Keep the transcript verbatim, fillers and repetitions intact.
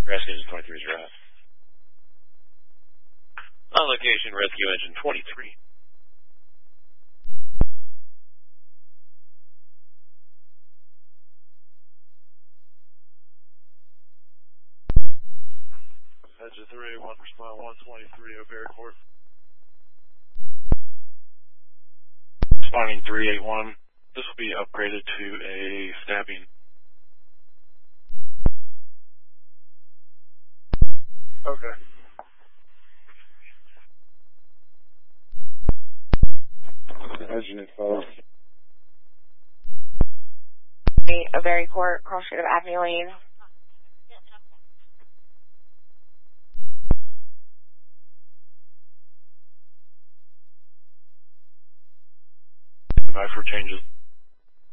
Rescue engine twenty-three is right. On location, rescue engine twenty-three. Engine three eight one, respond one twenty-three, O'Berry Court. Responding three eight one, this will be upgraded to a stabbing. Okay. Engine info. O'Berry Court, cross street of Avenue Lane. For changes.